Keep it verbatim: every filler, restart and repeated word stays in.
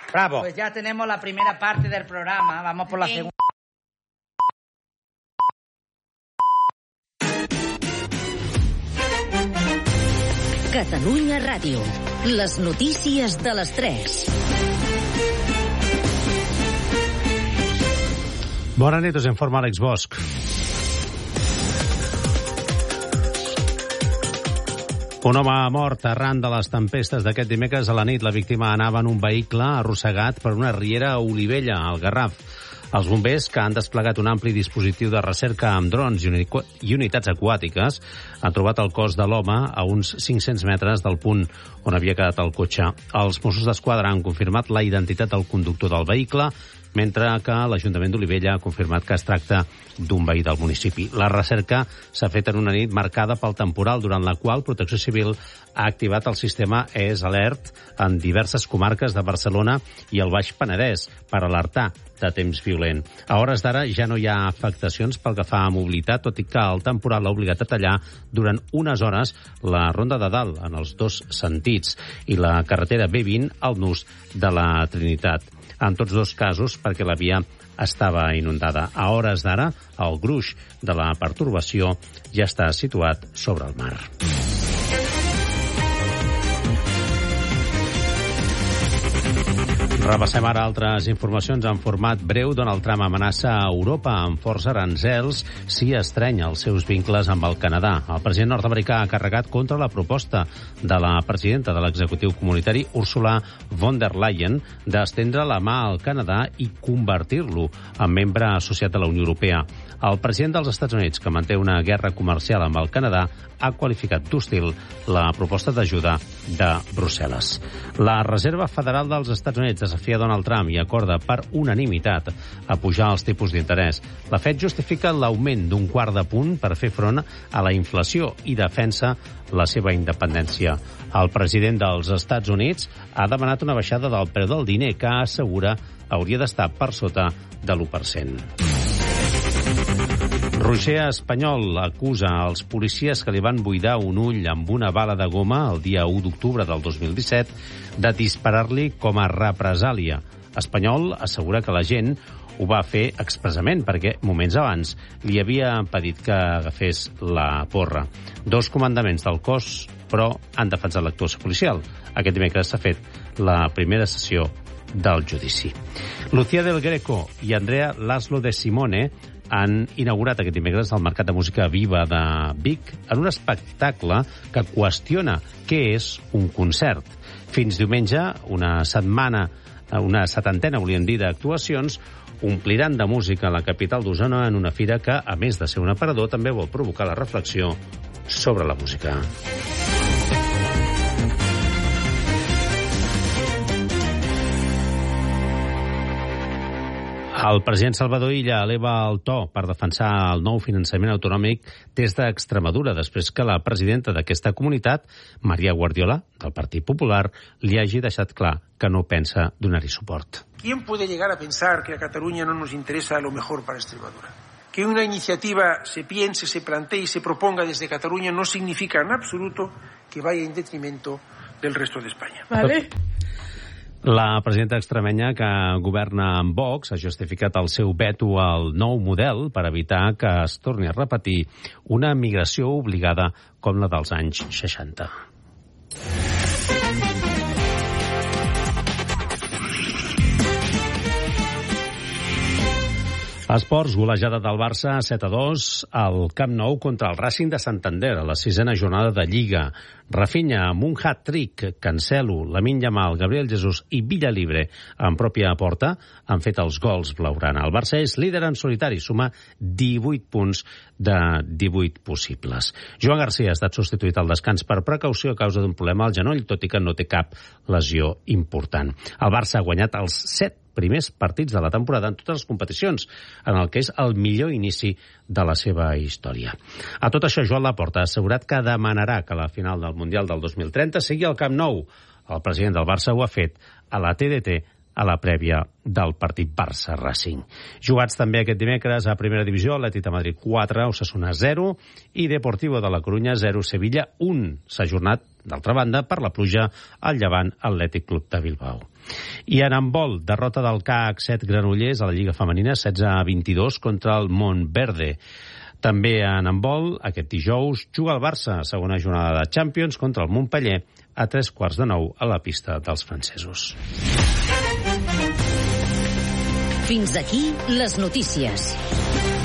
Bravo. Pues ya tenemos la primera parte del programa. Vamos por la segunda. Catalunya Ràdio. Les notícies de les tres. Bona nit, us informa Àlex Bosch. Un home ha mort arran de les tempestes d'aquest dimecres a la nit. La víctima anava en un vehicle arrossegat per una riera a Olivella, al Garraf. Els bombers, que han desplegat un ampli dispositiu de recerca amb drons i, uni i unitats aquàtiques, han trobat el cos de l'home a uns cinc-cents metres del punt on havia quedat el cotxe. Els Mossos d'Esquadra han confirmat la identitat del conductor del vehicle, mentre que l'Ajuntament d'Olivella ha confirmat que es tracta d'un veí del municipi. La recerca s'ha fet en una nit marcada pel temporal, durant la qual Protecció Civil ha activat el sistema E S Alert en diverses comarques de Barcelona i el Baix Penedès per alertar de temps violent. A hores d'ara ja no hi ha afectacions pel que fa a mobilitat, tot i que el temporal ha obligat a tallar durant unes hores la Ronda de Dalt en els dos sentits i la carretera B vint al nus de la Trinitat. En tots dos casos perquè la via estava inundada. A hores d'ara, el gruix de la pertorbació ja està situat sobre el mar. Repassem ara altres informacions en format breu. Donald Trump amenaça a Europa amb forts aranzels si estrenya els seus vincles amb el Canadà. El president nord-americà ha carregat contra la proposta de la presidenta de l'executiu comunitari, Ursula von der Leyen, d'estendre la mà al Canadà i convertir-lo en membre associat de la Unió Europea. El president dels Estats Units, que manté una guerra comercial amb el Canadà, ha qualificat d'hostil la proposta d'ajuda de Brussel·les. La Reserva Federal dels Estats Units desafia Donald Trump i acorda per unanimitat a pujar els tipus d'interès. La Fed justifica l'augment d'un quart de punt per fer front a la inflació i defensa la seva independència. El president dels Estats Units ha demanat una baixada del preu del diner que assegura hauria d'estar per sota de l'u per cent. Roger Espanyol acusa els policies que li van buidar un ull amb una bala de goma el dia u d'octubre del dos mil disset de disparar-li com a represàlia. Espanyol assegura que la gent ho va fer expressament perquè moments abans li havia impedit que agafés la porra. Dos comandaments del cos, però, han defensat l'actuació policial. Aquest dimecres s'ha fet la primera sessió del judici. Lucía del Greco i Andrea Laszlo de Simone han inaugurat aquest dimecres el Mercat de Música Viva de Vic en un espectacle que qüestiona què és un concert. Fins diumenge, una setmana, una setantena, volíem dir, d'actuacions ompliran de música a la capital d'Osona en una fira que, a més de ser un aparador, també vol provocar la reflexió sobre la música. El president Salvador Illa eleva el to per defensar el nou finançament autonòmic des d'Extremadura, després que la presidenta d'aquesta comunitat, María Guardiola, del Partit Popular, li hagi deixat clar que no pensa donar-hi suport. ¿Quién puede llegar a pensar que a Cataluña no nos interesa lo mejor para Extremadura? Que una iniciativa se piense, se plantee y se proponga desde Cataluña no significa en absoluto que vaya en detrimento del resto de España. Vale. La presidenta extremenya, que governa amb Vox, ha justificat el seu veto al nou model per evitar que es torni a repetir una migració obligada com la dels anys seixanta. Esports, golejada del Barça set a dos al Camp Nou contra el Racing de Santander a la sisena jornada de Lliga. Rafinha amb un hat-trick, Cancelo, Lamine Yamal, Gabriel Jesús i Villalibre en pròpia porta han fet els gols blaugrana. El Barça és líder en solitari, suma divuit punts de divuit possibles. Joan Garcia ha estat substituït al descans per precaució a causa d'un problema al genoll, tot i que no té cap lesió important. El Barça ha guanyat els set primers partits de la temporada en totes les competicions, en el que és el millor inici de la seva història. A tot això, Joan Laporta ha assegurat que demanarà que la final del Mundial del dos mil trenta sigui al Camp Nou. El president del Barça ho ha fet a la T D T a la prèvia del partit Barça-Racing. Jugats també aquest dimecres a Primera Divisió, Atlètic de Madrid quatre, Osasuna zero i Deportivo de la Corunya zero, Sevilla un. S'ha ajornat, d'altra banda, per la pluja al Llevant Atlètic Club de Bilbao. I en handbol, derrota del C A C set Granollers a la Lliga Femenina setze a vint-i-dos contra el Montverde. També en handbol, aquest dijous, juga el Barça, segona jornada de Champions, contra el Montpeller, a tres quarts de nou a la pista dels francesos. Fins aquí les notícies.